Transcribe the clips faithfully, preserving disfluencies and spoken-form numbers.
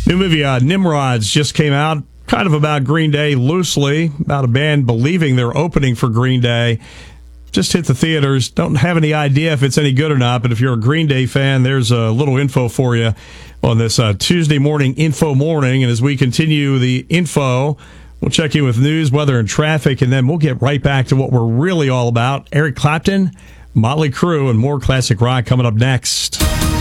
New movie uh, Nimrods just came out, kind of about Green Day loosely, about a band believing they're opening for Green Day. Just hit the theaters. Don't have any idea if it's any good or not, but if you're a Green Day fan, there's a little info for you on this uh, Tuesday morning info morning. And as we continue the info, we'll check in with news, weather, and traffic, and then we'll get right back to what we're really all about. Eric Clapton, Motley Crue, and more classic rock coming up next.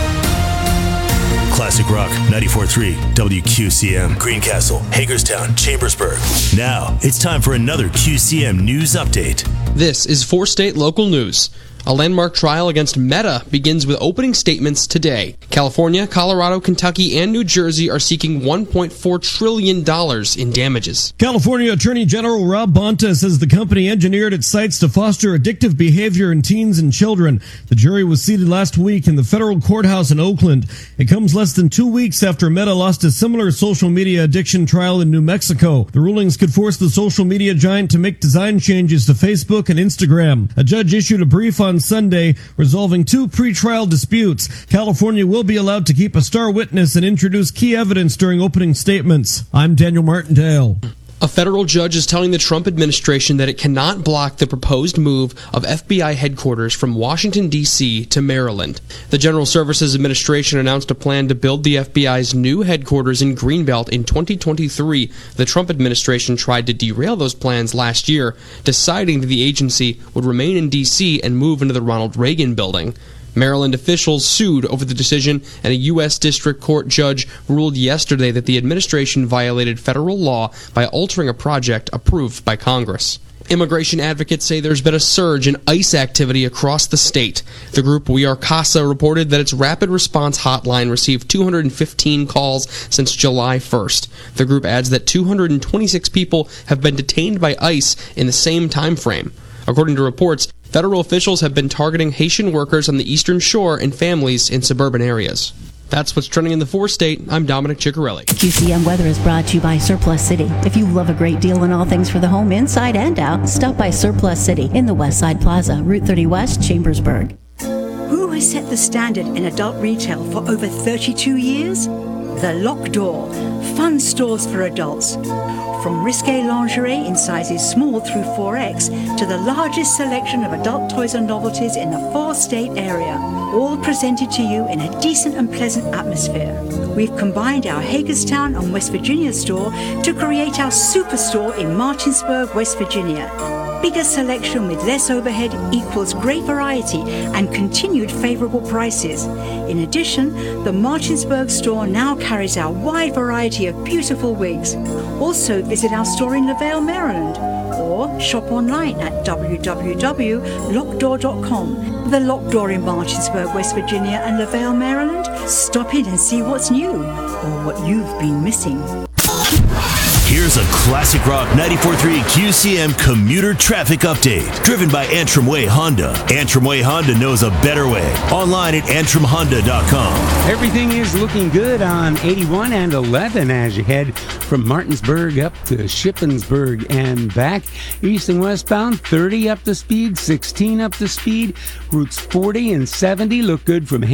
Classic Rock ninety-four point three W Q C M, Greencastle, Hagerstown, Chambersburg. Now it's time for another Q C M news update. This is four State Local News. A landmark trial against Meta begins with opening statements today. California, Colorado, Kentucky, and New Jersey are seeking one point four trillion dollars in damages. California Attorney General Rob Bonta says the company engineered its sites to foster addictive behavior in teens and children. The jury was seated last week in the federal courthouse in Oakland. It comes less than two weeks after Meta lost a similar social media addiction trial in New Mexico. The rulings could force the social media giant to make design changes to Facebook and Instagram. A judge issued a brief on Sunday, resolving two pretrial disputes. California will be allowed to keep a star witness and introduce key evidence during opening statements. I'm Daniel Martindale. A federal judge is telling the Trump administration that it cannot block the proposed move of F B I headquarters from Washington, D C to Maryland. The General Services Administration announced a plan to build the F B I's new headquarters in Greenbelt in twenty twenty-three. The Trump administration tried to derail those plans last year, deciding that the agency would remain in D C and move into the Ronald Reagan building. Maryland officials sued over the decision, and a U S District Court judge ruled yesterday that the administration violated federal law by altering a project approved by Congress. Immigration advocates say there's been a surge in ICE activity across the state. The group We Are CASA reported that its rapid response hotline received two hundred fifteen calls since July first. The group adds that two hundred twenty-six people have been detained by ICE in the same time frame. According to reports, federal officials have been targeting Haitian workers on the Eastern Shore and families in suburban areas. That's what's trending in the four-state. I'm Dominic Ciccarelli. Q C M Weather is brought to you by Surplus City. If you love a great deal in all things for the home, inside and out, stop by Surplus City in the West Side Plaza, Route thirty West, Chambersburg. Who has set the standard in adult retail for over thirty-two years? The Locked Door, fun stores for adults. From risque lingerie in sizes small through four X to the largest selection of adult toys and novelties in the four-state area, all presented to you in a decent and pleasant atmosphere. We've combined our Hagerstown and West Virginia store to create our superstore in Martinsburg, West Virginia. Bigger selection with less overhead equals great variety and continued favorable prices. In addition, the Martinsburg store now carries our wide variety of beautiful wigs. Also visit our store in LaVale, Maryland, or shop online at w w w dot locked door dot com. The Locked Door in Martinsburg, West Virginia and LaVale, Maryland. Stop in and see what's new or what you've been missing. Here's a Classic Rock ninety-four point three Q C M commuter traffic update, driven by Antrim Way Honda. Antrim Way Honda knows a better way. Online at antrim honda dot com. Everything is looking good on eighty-one and eleven as you head from Martinsburg up to Shippensburg and back. East and westbound, thirty up to speed, sixteen up to speed. Routes forty and seventy look good from